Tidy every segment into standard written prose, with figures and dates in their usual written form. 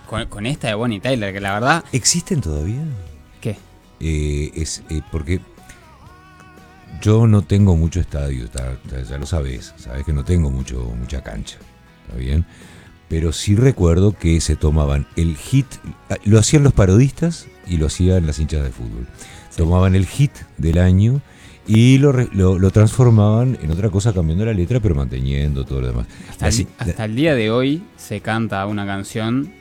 con esta de Bonnie Tyler, que la verdad... ¿Existen todavía? ¿Qué? Porque yo no tengo mucho estadio, ya lo sabes que no tengo mucha cancha, ¿está bien? Pero sí recuerdo que se tomaban el hit, lo hacían los parodistas y lo hacían las hinchas de fútbol. Sí. Tomaban el hit del año y lo transformaban en otra cosa, cambiando la letra, pero manteniendo todo lo demás. Hasta el día de hoy se canta una canción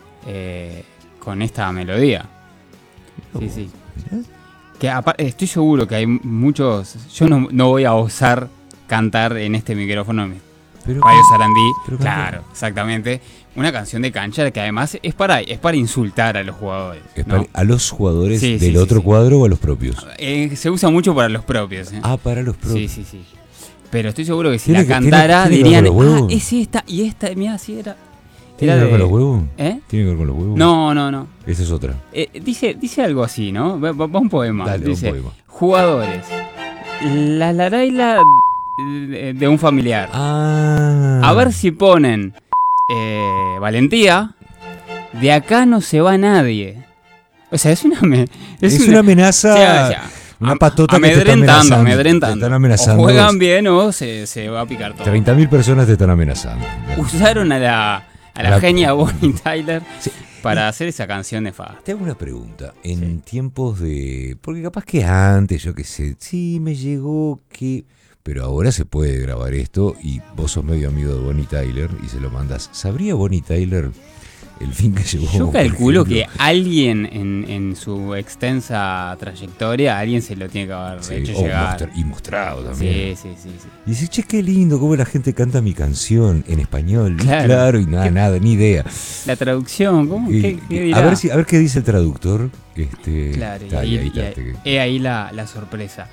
con esta melodía. Sí. Que estoy seguro que hay muchos... Yo no voy a osar cantar en este micrófono... Radio Sarandí, claro, exactamente. Una canción de cancha que además es para insultar a los jugadores. ¿No? ¿A los jugadores del otro cuadro o a los propios? Se usa mucho para los propios. Ah, para los propios. Sí. Pero estoy seguro que si la cantara dirían, es esta y esta, mira, si era... ¿Tiene que ver con los huevos? ¿Eh? ¿Tiene que ver con los huevos? No. Esa es otra. Dice algo así, ¿no? Va un poema. Dale, dice, un poema. Jugadores. La laraila de un familiar. A ver si ponen valentía. De acá no se va nadie. O sea, es una amenaza. O sea, una patota amedrentando. Te están amenazando. O juegan bien o se va a picar todo. 30.000 personas te están amenazando. Usaron a la genia Bonnie Tyler para hacer esa canción nefasta. Te hago una pregunta. En tiempos de... Porque capaz que antes, yo qué sé, sí me llegó que... Pero ahora se puede grabar esto y vos sos medio amigo de Bonnie Tyler y se lo mandas. ¿Sabría Bonnie Tyler el fin que llevó? Yo calculo que alguien en su extensa trayectoria, alguien se lo tiene que haber hecho llegar. Y mostrado también. Sí. Y dice, che, qué lindo cómo la gente canta mi canción en español. Claro, y nada, ni idea. La traducción, ¿cómo? ¿Qué dirá? A ver qué dice el traductor. Claro, ahí la sorpresa.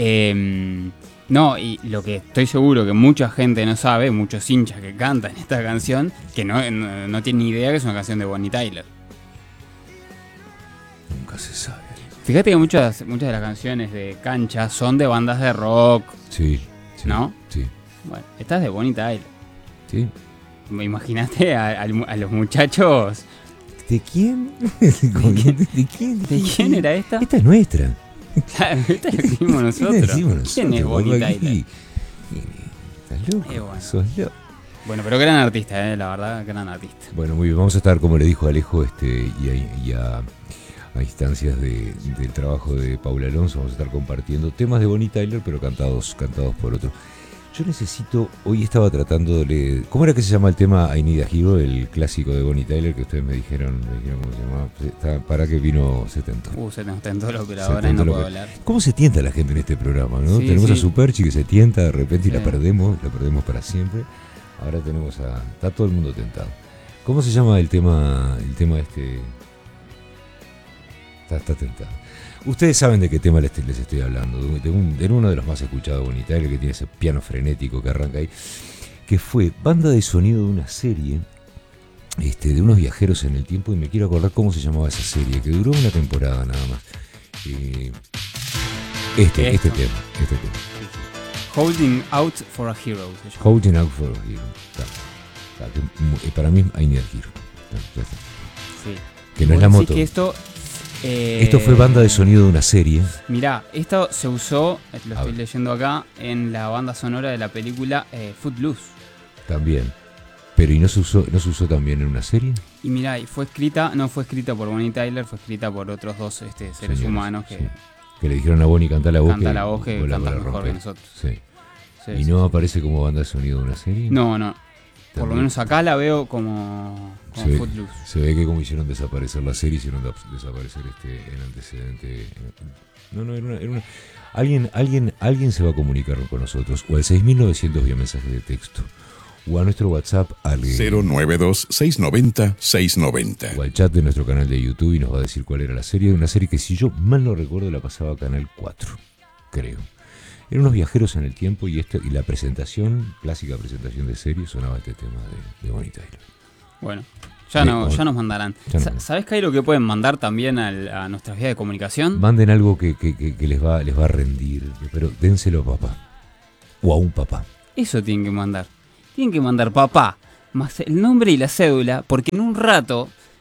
No, y lo que estoy seguro que mucha gente no sabe, muchos hinchas que cantan esta canción, que no tienen ni idea que es una canción de Bonnie Tyler. Nunca se sabe. Fíjate que muchas de las canciones de cancha son de bandas de rock. Sí. ¿No? Sí. Bueno, esta es de Bonnie Tyler. Sí. Imagínate a los muchachos. ¿De quién? ¿De quién era esta? Esta es nuestra. Claro, esta la escribimos nosotros. ¿Quién es Bonnie Tyler? ¿Estás loco? Sos loco. Bueno, pero gran artista, la verdad, gran artista. Bueno, muy bien, vamos a estar, como le dijo Alejo, y a instancias del trabajo de Paula Alonso, vamos a estar compartiendo temas de Bonnie Tyler, pero cantados por otro. Yo necesito, hoy estaba tratando de... ¿Cómo era que se llama el tema I Need a Hero, el clásico de Bonnie Tyler, que ustedes me dijeron cómo se llamaba? Para que vino 70. Se nos tentó la operadora y no puedo hablar. ¿Cómo se tienta la gente en este programa, no? Sí, Tenemos a Superchi que se tienta de repente y la perdemos para siempre. Ahora tenemos está todo el mundo tentado. ¿Cómo se llama el tema este? Está tentado. Ustedes saben de qué tema les estoy hablando, de uno de los más escuchados, Bonnie Tyler, que tiene ese piano frenético que arranca ahí, que fue banda de sonido de una serie de unos viajeros en el tiempo, y me quiero acordar cómo se llamaba esa serie, que duró una temporada nada más. Este tema. Holding Out for a Hero. Holding Out for a Hero. Para mí hay Need a Hero. Sí. Que no es la moto. Que esto fue banda de sonido de una serie. Mirá, esto se usó, lo estoy leyendo acá, en la banda sonora de la película Footloose. También. Pero ¿y no se usó también en una serie? Y mirá, no fue escrita por Bonnie Tyler, fue escrita por otros dos seres humanos que le dijeron a Bonnie, canta la voz que canta mejor que nosotros. Sí. ¿Y no aparece como banda de sonido de una serie? No. Por lo menos acá la veo como Footloose. Se ve que como hicieron desaparecer la serie, hicieron desaparecer el antecedente. Era una... Alguien se va a comunicar con nosotros, o al 6.900 vía mensaje de texto, o a nuestro WhatsApp al 092-690-690, o al chat de nuestro canal de YouTube, y nos va a decir cuál era la serie. Una serie que, si yo mal no recuerdo, la pasaba a Canal 4, creo. Eran unos viajeros en el tiempo, y la clásica presentación de serie, sonaba este tema de Bonnie Tyler. Bueno, ya nos mandarán. ¿Sabés, Cairo, que pueden mandar también a nuestras vías de comunicación? Manden algo que les va a rendir, pero dénselo a papá. O a un papá. Eso tienen que mandar. Tienen que mandar papá, más el nombre y la cédula, porque en un rato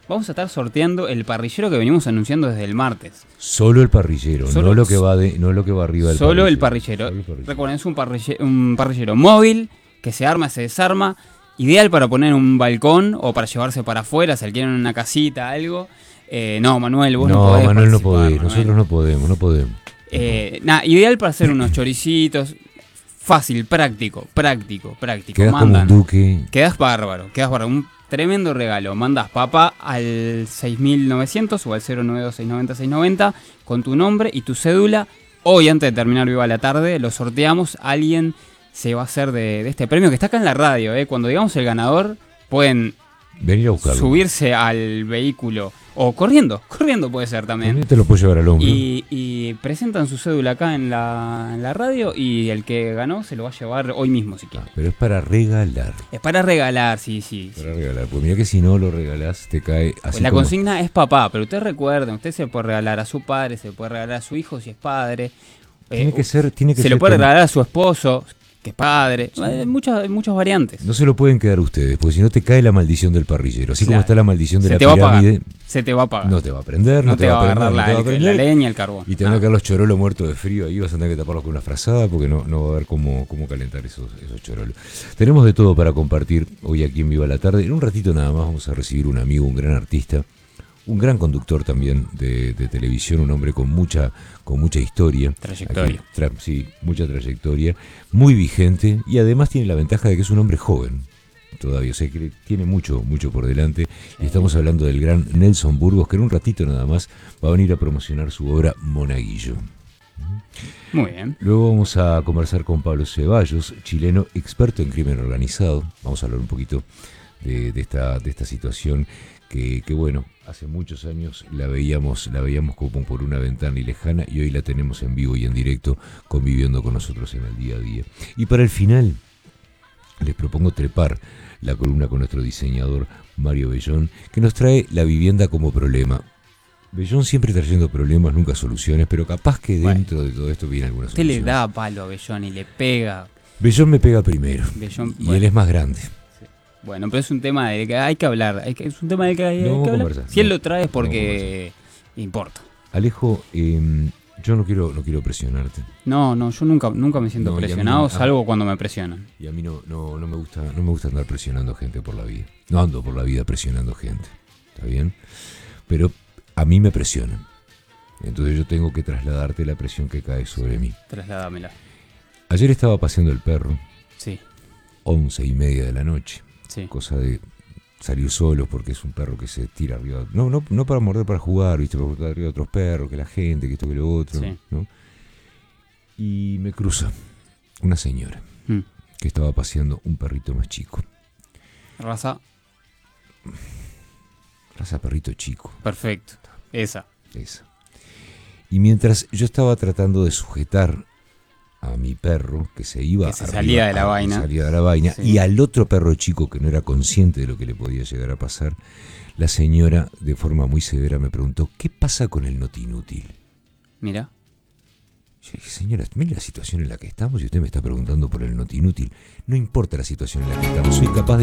vamos a estar sorteando el parrillero que venimos anunciando desde el martes. Solo el parrillero, Solo- no lo que va arriba del Solo parrillero. el parrillero. Solo el parrillero. Recuerden, es un parrillero móvil que se arma, se desarma. Ideal para poner en un balcón o para llevarse para afuera, si alquilan una casita, algo. No, Manuel, vos no podés. Manuel, no participar, podés, Manuel. nosotros no podemos. Ideal para hacer unos choricitos. Fácil, práctico. Quedás como un duque. Quedás bárbaro. Un tremendo regalo. Mandas papa al 6900 o al 092690690 con tu nombre y tu cédula. Hoy, antes de terminar Viva la Tarde, lo sorteamos. Alguien se va a hacer de este premio que está acá en la radio. Cuando digamos el ganador, pueden Venir a buscarlo. subirse al vehículo o corriendo puede ser también. Te lo puedo llevar al hombro. Y presentan su cédula acá en la radio y el que ganó se lo va a llevar hoy mismo si quiere. Pero es para regalar. Es para regalar, sí. Para regalar. Pues mira que si no lo regalás, te cae así. Pues la como- consigna es papá, pero ustedes recuerden, usted se puede regalar a su padre, se puede regalar a su hijo si es padre. Tiene que ser. Se lo puede regalar a su esposo, que es padre. Hay muchas variantes. No se lo pueden quedar ustedes, porque si no te cae la maldición del parrillero. Así como Claro. está la maldición de Se la te va a pirámide. Se te va a pagar. No te va a prender, No te va a prender, agarrar no te va a la prender. leña, el carbón. Y te van a No. quedar los chorolos muertos de frío ahí, vas a tener que taparlos con una frazada porque no va a haber cómo calentar esos chorolos. Tenemos de todo para compartir hoy aquí en Viva la Tarde. En un ratito nada más vamos a recibir un amigo, un gran artista, un gran conductor también de televisión, un hombre con mucha historia. Trayectoria. Sí, mucha trayectoria, muy vigente y además tiene la ventaja de que es un hombre joven. Todavía, o sea que tiene mucho por delante. Y estamos hablando del gran Nelson Burgos, que en un ratito nada más va a venir a promocionar su obra Monaguillo. Muy bien. Luego vamos a conversar con Pablo Ceballos, chileno experto en crimen organizado. Vamos a hablar un poquito de esta situación que bueno, hace muchos años la veíamos como por una ventana y lejana y hoy la tenemos en vivo y en directo conviviendo con nosotros en el día a día. Y para el final les propongo trepar la columna con nuestro diseñador Mario Bellón, que nos trae la vivienda como problema. Bellón siempre trayendo problemas, nunca soluciones, pero capaz que dentro de todo esto viene alguna Usted solución. le da palo a Bellón y le pega. Bellón me pega primero, Bellón, y bueno. él es más grande. Bueno, pero es un tema del que hay que hablar. Es un tema del que hay que hablar. Conversar, Si él no, lo trae es no porque importa. Alejo, yo no quiero presionarte. No, yo nunca me siento No, y a mí presionado, no- salvo cuando me presionan. Y a mí no me gusta andar presionando gente por la vida. No ando por la vida presionando gente. ¿Está bien? Pero a mí me presionan. Entonces yo tengo que trasladarte la presión que cae sobre mí. Trasládamela. Ayer estaba paseando el perro, Sí, 11:30 de la noche. sí. Cosa de salir solo porque es un perro que se tira arriba. No para morder, para jugar, ¿viste? Para morder arriba de otros perros, que la gente, que esto, que lo otro. Sí. ¿No? Y me cruza una señora Mm. que estaba paseando un perrito más chico. Raza, Raza perrito chico. perfecto. Esa. Esa. Y mientras yo estaba tratando de sujetar a mi perro que se iba Que se arriba, salía de la que vaina. salía de la vaina, Sí. y al otro perro chico que no era consciente de lo que le podía llegar a pasar, la señora de forma muy severa me preguntó: ¿qué pasa con el noti inútil? Mira. Yo dije: señora, mire la situación en la que estamos y usted me está preguntando por el noti inútil. No importa la situación en la que estamos,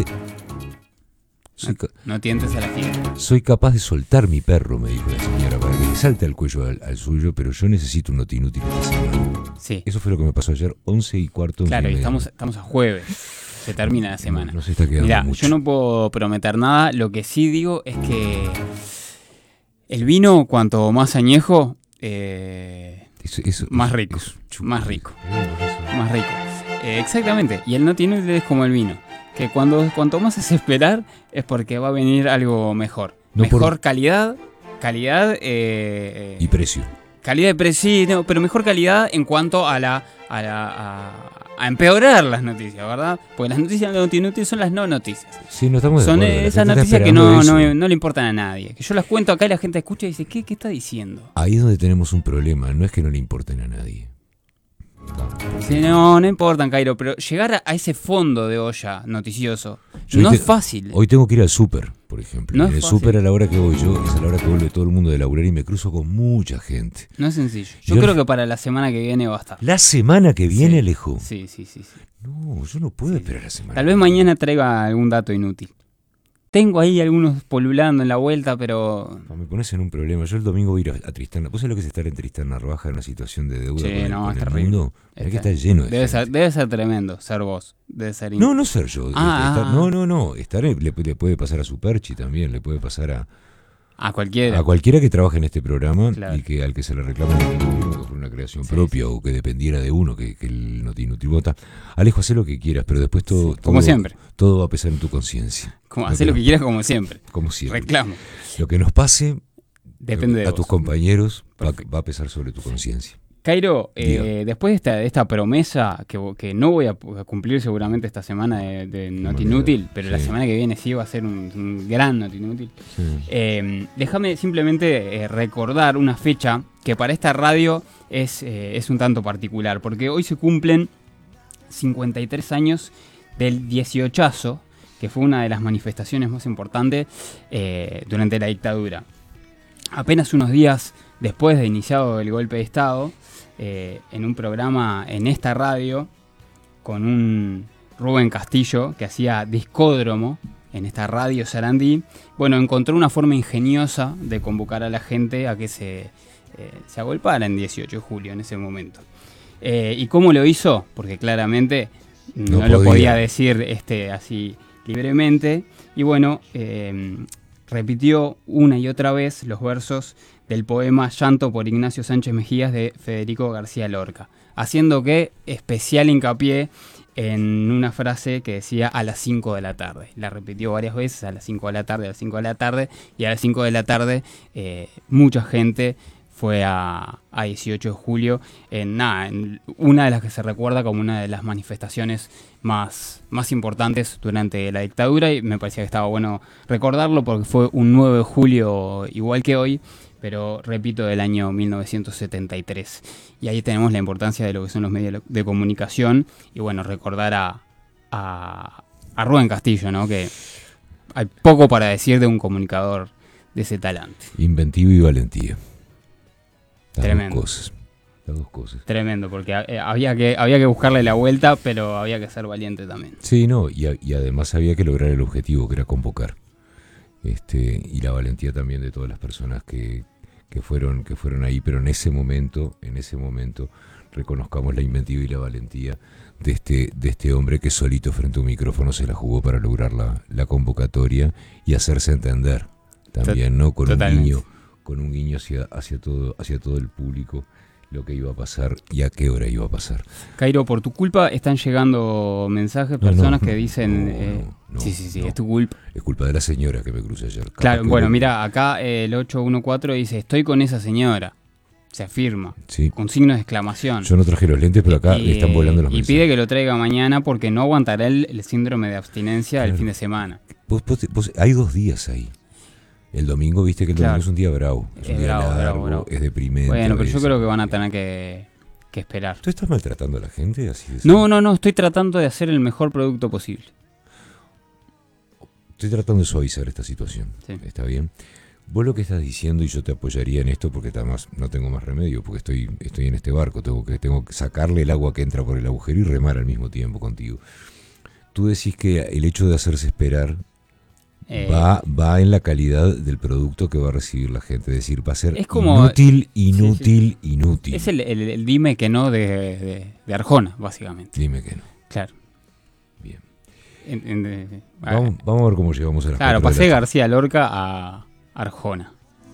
No tientes a la fiera. soy capaz de soltar mi perro, me dijo la señora, para que le salte al cuello al suyo, pero yo necesito un noti inútil esta semana. Sí. Eso fue lo que me pasó ayer, 11:15. Claro, y 11:30. estamos a jueves. Se termina la semana. No se está quedando Mirá, mucho. yo no puedo prometer nada. Lo que sí digo es que el vino, cuanto más añejo, más rico. Más rico. Más rico. Exactamente. Y el noti inútil es como el vino. Que cuanto más haces esperar es porque va a venir algo mejor. No Mejor por- calidad. Y precio. Calidad de precio, sí, no, pero mejor calidad en cuanto a empeorar las noticias, ¿verdad? Porque las noticias no inútiles son las no noticias. Sí, no estamos de Son acuerdo. La esas gente está noticias que esperando no eso. le importan a nadie. Que yo las cuento acá y la gente escucha y dice, ¿qué está diciendo? Ahí es donde tenemos un problema. No es que no le importen a nadie. Sí, no importan, Cairo, pero llegar a ese fondo de olla noticioso Yo no hoy es fácil. Hoy tengo que ir al súper, por ejemplo. No En es el fácil. súper a la hora que voy yo es a la hora que vuelve todo el mundo de laburar y me cruzo con mucha gente. No es sencillo. Yo Yo- creo que para la semana que viene va a estar. La semana que viene, Sí. Alejo. Sí. No, yo no puedo esperar la semana. Tal vez mañana traiga algún dato inútil. Tengo ahí algunos polulando en la vuelta, pero... Me pones en un problema. Yo el domingo voy a ir a Tristán. ¿Vos sabés lo que es estar en Tristán Narvaja en una situación de deuda con el mundo? Mirá que está lleno de gente. Debe ser tremendo ser vos. Debe ser no ser yo. No. Le puede pasar a Superchi también, le puede pasar a cualquiera. A cualquiera que trabaje en este programa, claro. Y al que se le reclame por una creación propia o que dependiera de uno, que el Notinútil vota. Alejo, hacé lo que quieras, pero después como siempre. Todo va a pesar en tu conciencia. Hacé lo que quieras como siempre. Como siempre. Reclamo. Lo que nos pase depende de tus compañeros va a pesar sobre tu conciencia. Cairo, después de esta promesa que no voy a cumplir seguramente esta semana de Notinútil, pero la semana que viene sí va a ser un gran Notinútil, déjame simplemente recordar una fecha que para esta radio es un tanto particular, porque hoy se cumplen 53 años del 18azo, que fue una de las manifestaciones más importantes durante la dictadura. Apenas unos días después de iniciado el golpe de Estado, en un programa en esta radio, con un Rubén Castillo que hacía discódromo en esta radio Sarandí, encontró una forma ingeniosa de convocar a la gente a que se agolpara en 18 de julio en ese momento. ¿Y cómo lo hizo? Porque claramente no lo podía decir así libremente. Y repitió una y otra vez los versos del poema Llanto por Ignacio Sánchez Mejías de Federico García Lorca, haciendo especial hincapié en una frase que decía a las 5 de la tarde. La repitió varias veces, a las 5 de la tarde, a las 5 de la tarde, y a las 5 de la tarde mucha gente fue a 18 de julio en una de las que se recuerda como una de las manifestaciones más importantes durante la dictadura, y me parecía que estaba bueno recordarlo porque fue un 9 de julio igual que hoy, pero repito, del año 1973. Y ahí tenemos la importancia de lo que son los medios de comunicación y recordar a Rubén Castillo, ¿no? Que hay poco para decir de un comunicador de ese talante. Inventivo y valentía. Tremendo. Las dos cosas. Tremendo, porque había que buscarle la vuelta, pero había que ser valiente también. Sí, y además había que lograr el objetivo, que era convocar. Y la valentía también de todas las personas que fueron ahí, pero en ese momento reconozcamos la inventiva y la valentía de este hombre que solito frente a un micrófono se la jugó para lograr la convocatoria y hacerse entender también, ¿no? Con un guiño hacia todo el público, lo que iba a pasar y a qué hora iba a pasar. Cairo, por tu culpa están llegando mensajes, personas que dicen... Sí, es tu culpa. Es culpa de la señora que me crucé ayer. Claro, mira, acá el 814 dice, estoy con esa señora. Se afirma, con signos de exclamación. Yo no traje los lentes, pero acá le están volando los mensajes. Y pide que lo traiga mañana porque no aguantará el síndrome de abstinencia el fin de semana. Vos, hay 2 días ahí. El domingo, viste que el domingo es un día bravo. Es un día largo, es deprimente. Bueno, pero yo creo que van a tener que esperar. ¿Tú estás maltratando a la gente? Así de no, estoy tratando de hacer el mejor producto posible. Estoy tratando de suavizar esta situación. Sí. ¿Está bien? Vos lo que estás diciendo, y yo te apoyaría en esto porque además no tengo más remedio, porque estoy en este barco, tengo que sacarle el agua que entra por el agujero y remar al mismo tiempo contigo. Tú decís que el hecho de hacerse esperar va en la calidad del producto que va a recibir la gente, es decir, va a ser inútil. Es el dime que no de Arjona, básicamente. Dime que no. Claro. Bien. Vamos a ver cómo llegamos a las 4 de la tarde. Claro, pasé García Lorca a Arjona.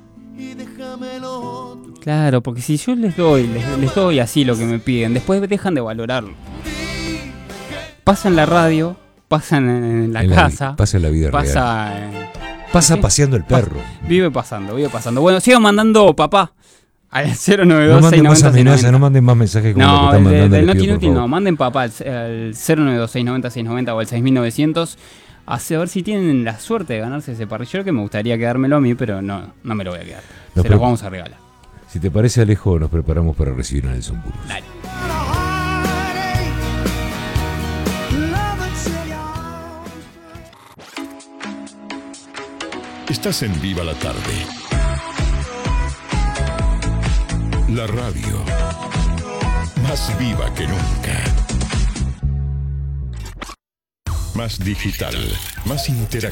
Claro, porque si yo les doy así lo que me piden, después dejan de valorarlo. Pasan la radio, pasan en la casa, pasa en la vida real. Pasa paseando el perro. Vive pasando. Bueno, sigan mandando papá al 092 No manden más amenazas, no manden más mensajes como lo que están mandando. Del Notinútil no, manden papá al 092 690 690 o al 6900. A ver si tienen la suerte de ganarse ese parrillero, que me gustaría quedármelo a mí, pero no me lo voy a quedar. Se los vamos a regalar. Si te parece, Alejo, nos preparamos para recibir a Nelson Burgos. Dale. Estás en Viva la Tarde. La radio más viva que nunca. Más digital, más interactiva.